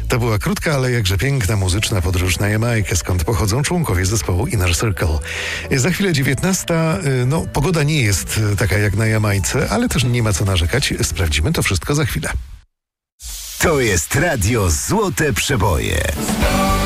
To była krótka, ale jakże piękna muzyczna podróż na Jamajkę, skąd pochodzą członkowie zespołu Inner Circle. Za chwilę 19. Pogoda nie jest taka jak na Jamajce, ale też nie ma co narzekać. Sprawdzimy to wszystko za chwilę. To jest Radio Złote Przeboje.